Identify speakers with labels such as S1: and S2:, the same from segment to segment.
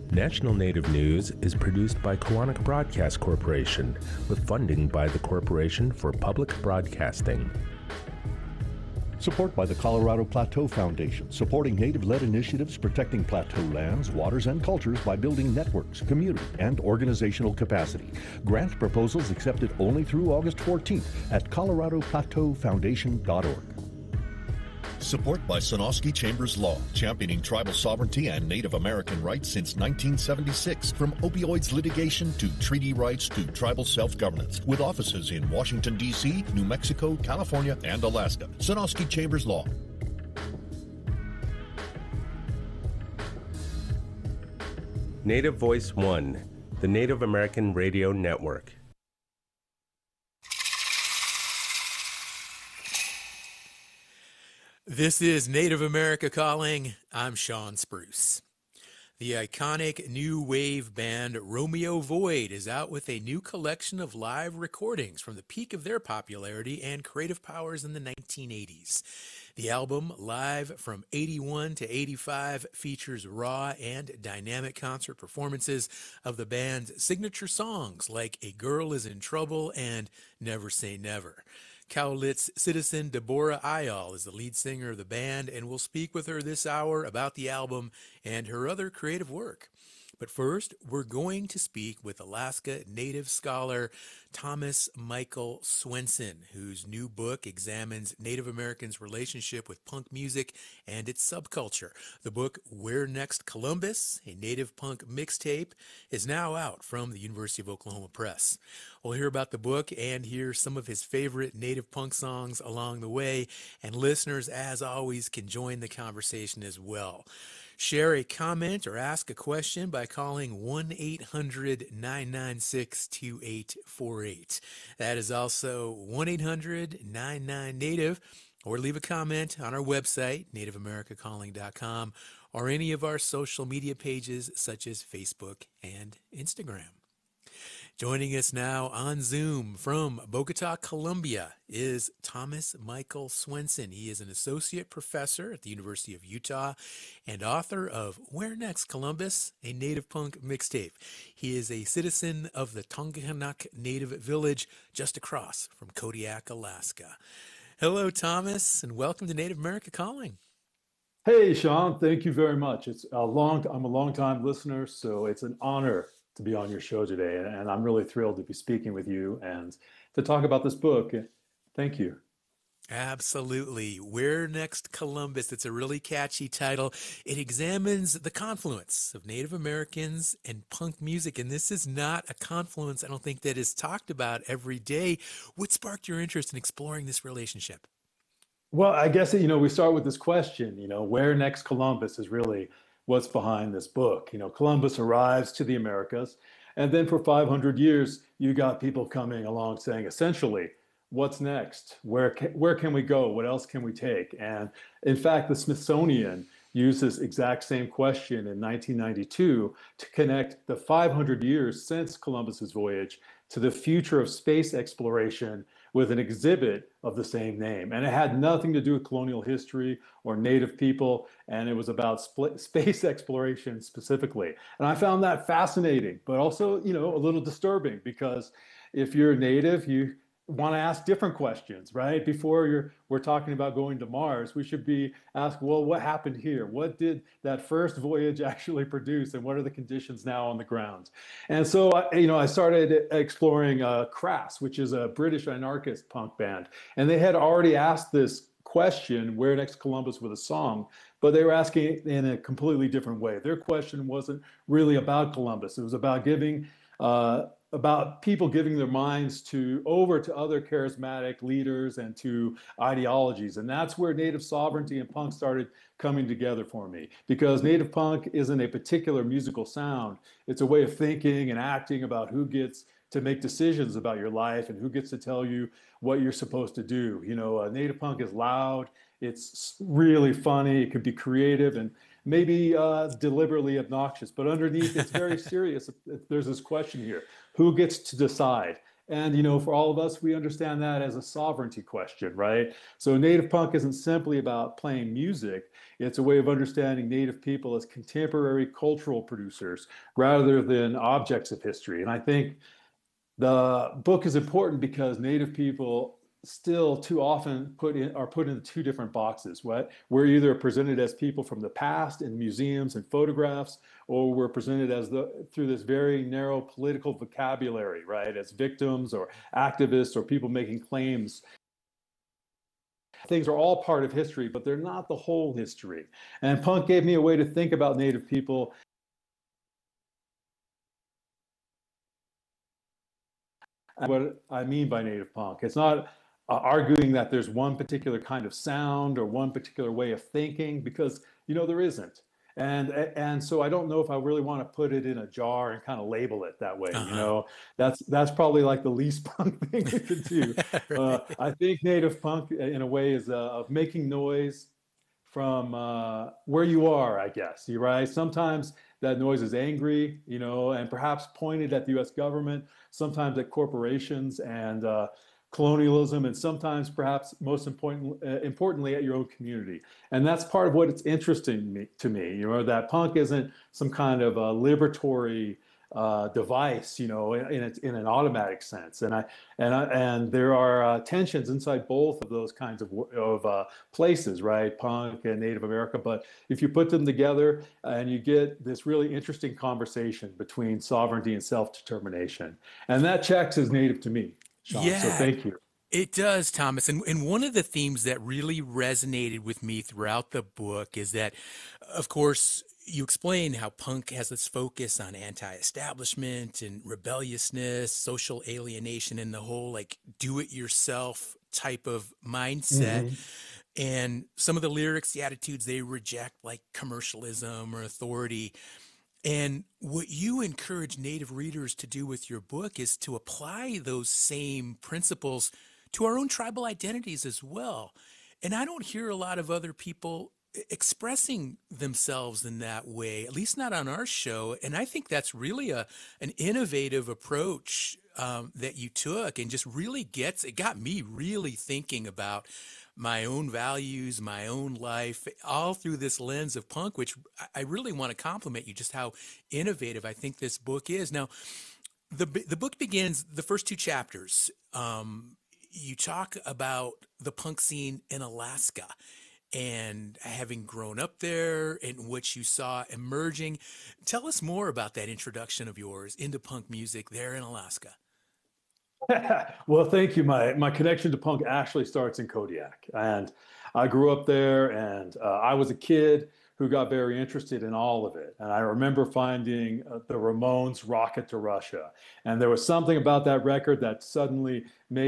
S1: National Native News is produced by Koahnic Broadcast Corporation with funding by the Corporation for Public Broadcasting.
S2: Support by the Colorado Plateau Foundation, supporting Native-led initiatives protecting plateau lands, waters, and cultures by building networks, community, and organizational capacity. Grant proposals accepted only through August 14th at coloradoplateaufoundation.org.
S3: Support by Sonosky Chambers Law, championing tribal sovereignty and Native American rights since 1976. From opioids litigation to treaty rights to tribal self-governance. With offices in Washington, D.C., New Mexico, California, and Alaska. Sonosky Chambers Law.
S1: Native Voice One, the Native American Radio Network.
S4: This is Native America Calling. I'm Sean Spruce. The iconic new wave band Romeo Void is out with a new collection of live recordings from the peak of their popularity and creative powers in the 1980s. The album, Live from 81 to 85, features raw and dynamic concert performances of the band's signature songs like A Girl Is in Trouble and Never Say Never. Cowlitz citizen Deborah Ayal is the lead singer of the band, and we'll speak with her this hour about the album and her other creative work. But first, we're going to speak with Alaska Native scholar Thomas Michael Swenson, whose new book examines Native Americans' relationship with punk music and its subculture. The book, Where Next Columbus, a Native Punk Mixtape, is now out from the University of Oklahoma Press. We'll hear about the book and hear some of his favorite Native punk songs along the way, and listeners, as always, can join the conversation as well. Share a comment or ask a question by calling 1-800-996-2848. That is also 1-800-99-NATIVE, or leave a comment on our website, nativeamericacalling.com, or any of our social media pages such as Facebook and Instagram. Joining us now on Zoom from Bogota, Colombia, is Thomas Michael Swenson. He is an associate professor at the University of Utah and author of Where Next Columbus, a Native Punk Mixtape. He is a citizen of the Tonganook Native Village just across from Kodiak, Alaska. Hello, Thomas, and welcome to Native America Calling.
S5: Hey, Sean. Thank you very much. I'm a long-time listener, so it's an honor to be on your show today, and I'm really thrilled to be speaking with you and to talk about this book. Thank you.
S4: Absolutely. Where Next Columbus? It's a really catchy title. It examines the confluence of Native Americans and punk music, and this is not a confluence, I don't think, that is talked about every day. What sparked your interest in exploring this relationship?
S5: Well, I guess, we start with this question, where next Columbus is really what's behind this book. Columbus arrives to the Americas, and then for 500 years, you got people coming along saying, essentially, what's next? Where can we go? What else can we take? And in fact, the Smithsonian used this exact same question in 1992 to connect the 500 years since Columbus's voyage to the future of space exploration with an exhibit of the same name. And it had nothing to do with colonial history or Native people, and it was about space exploration specifically. And I found that fascinating, but also, a little disturbing, because if you're Native, you want to ask different questions, right? Before we're talking about going to Mars, we should be asked, well, what happened here? What did that first voyage actually produce? And what are the conditions now on the ground? And so, I started exploring Crass, which is a British anarchist punk band. And they had already asked this question, Where Next Columbus, with a song, but they were asking it in a completely different way. Their question wasn't really about Columbus. It was about people giving their minds over to other charismatic leaders and to ideologies. And that's where Native sovereignty and punk started coming together for me, because Native punk isn't a particular musical sound. It's a way of thinking and acting about who gets to make decisions about your life and who gets to tell you what you're supposed to do. Native punk is loud. It's really funny. It could be creative and maybe deliberately obnoxious, but underneath it's very serious. There's this question here: who gets to decide? And, you know, for all of us, we understand that as a sovereignty question, right? So native punk isn't simply about playing music. It's a way of understanding native people as contemporary cultural producers rather than objects of history. And I think the book is important because native people still too often are put into two different boxes. What we're either presented as people from the past in museums and photographs, or we're presented as through this very narrow political vocabulary, right? As victims or activists or people making claims. Things are all part of history, but they're not the whole history. And punk gave me a way to think about native people. What I mean by native punk, it's not arguing that there's one particular kind of sound or one particular way of thinking, because you know there isn't. And so I don't know if I really want to put it in a jar and kind of label it that way. You
S4: Uh-huh.
S5: know, that's probably like the least punk thing we could do.
S4: Right.
S5: I think native punk, in a way, is of making noise from where you are, I guess. You're right. Sometimes that noise is angry, you know, and perhaps pointed at the U.S. government, sometimes at corporations and colonialism, and sometimes, perhaps importantly, at your own community. And that's part of what it's interesting to me, you know, that punk isn't some kind of a liberatory device, you know, in an automatic sense. And there are tensions inside both of those kinds of places, right? Punk and Native America. But if you put them together, and you get this really interesting conversation between sovereignty and self-determination, and that checks as native to me, Sean. So
S4: Yeah,
S5: thank you.
S4: it does, Thomas. And one of the themes that really resonated with me throughout the book is that, of course, you explain how punk has this focus on anti-establishment and rebelliousness, social alienation, and the whole like do-it-yourself type of mindset.
S5: Hmm.
S4: And some of the lyrics, the attitudes they reject, like commercialism or authority. And what you encourage Native readers to do with your book is to apply those same principles to our own tribal identities as well. And I don't hear a lot of other people expressing themselves in that way, at least not on our show. And I think that's really an innovative approach that you took, and just really it got me really thinking about my own values, my own life, all through this lens of punk, which I really want to compliment you just how innovative I think this book is. Now, the book begins, the first two chapters. You talk about the punk scene in Alaska and having grown up there and what you saw emerging. Tell us more about that introduction of yours into punk music there in Alaska.
S5: Well, thank you. My connection to punk actually starts in Kodiak, and I grew up there, and I was a kid who got very interested in all of it. And I remember finding the Ramones' "Rocket to Russia," and there was something about that record that suddenly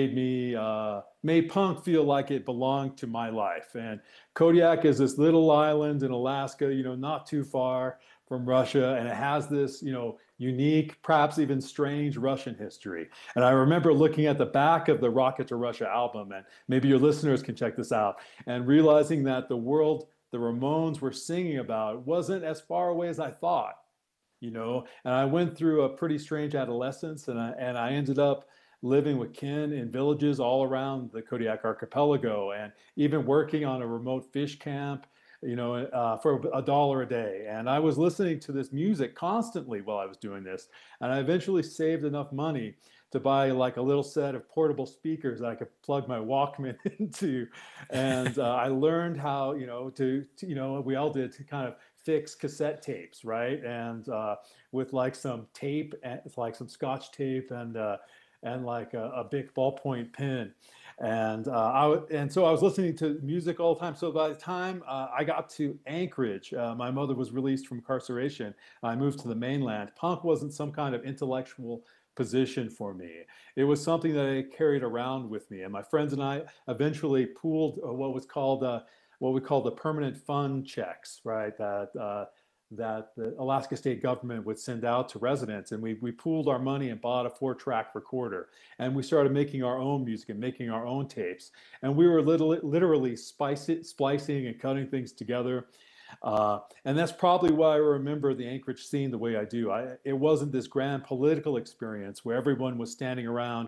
S5: made punk feel like it belonged to my life. And Kodiak is this little island in Alaska, you know, not too far from Russia, and it has this, you know, unique, perhaps even strange Russian history. And I remember looking at the back of the Rocket to Russia album, and maybe your listeners can check this out, and realizing that the world the Ramones were singing about wasn't as far away as I thought, you know. And I went through a pretty strange adolescence, and I ended up living with kin in villages all around the Kodiak archipelago, and even working on a remote fish camp, you know, for $1 a day. And I was listening to this music constantly while I was doing this, and I eventually saved enough money to buy like a little set of portable speakers that I could plug my Walkman into. And I learned how, you know, you know, we all did, to kind of fix cassette tapes, right? And with like some tape, and like some Scotch tape, and like a big ballpoint pen. And so I was listening to music all the time. So by the time I got to Anchorage, my mother was released from incarceration. I moved to the mainland. Punk wasn't some kind of intellectual position for me. It was something that I carried around with me. And my friends and I eventually pooled what we call the permanent fund checks, right? That the Alaska state government would send out to residents. And we pooled our money and bought a 4-track recorder. And we started making our own music and making our own tapes. And we were literally splicing and cutting things together. And that's probably why I remember the Anchorage scene the way I do. It wasn't this grand political experience where everyone was standing around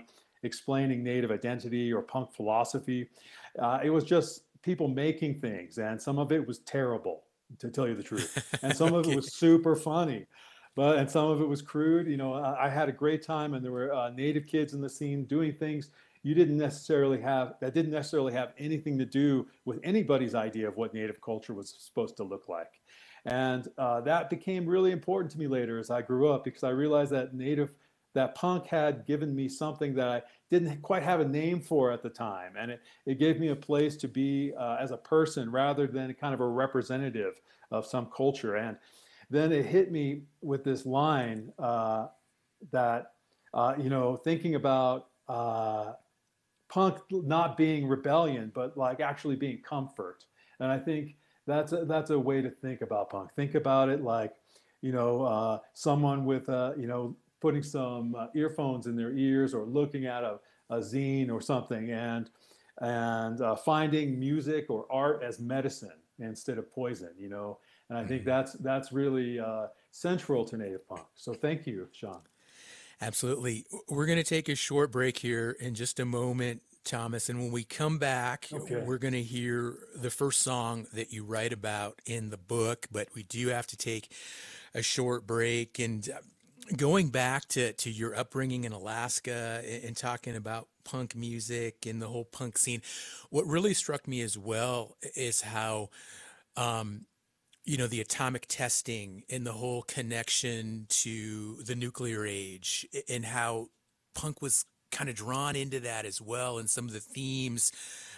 S5: explaining Native identity or punk philosophy. It was just people making things, and some of it was terrible, to tell you the truth, and some of it
S4: Okay.
S5: was super funny. And some of it was crude. I had a great time, and there were Native kids in the scene doing things you didn't necessarily have that didn't necessarily have anything to do with anybody's idea of what Native culture was supposed to look like. And that became really important to me later as I grew up, because I realized that punk had given me something that I didn't quite have a name for at the time. And it gave me a place to be as a person rather than kind of a representative of some culture. And then it hit me with this line that, thinking about punk not being rebellion, but like actually being comfort. And I think that's a way to think about punk. Think about it like, someone with, putting some earphones in their ears or looking at a zine or something, and finding music or art as medicine instead of poison. And I think that's really central to Native punk. So thank you, Sean.
S4: Absolutely. We're going to take a short break here in just a moment, Thomas. And when we come back,
S5: Okay.
S4: we're going to hear the first song that you write about in the book. But we do have to take a short break. And going back to your upbringing in Alaska and talking about punk music and the whole punk scene, what really struck me as well is how the atomic testing and the whole connection to the nuclear age, and how punk was kind of drawn into that as well, and some of the themes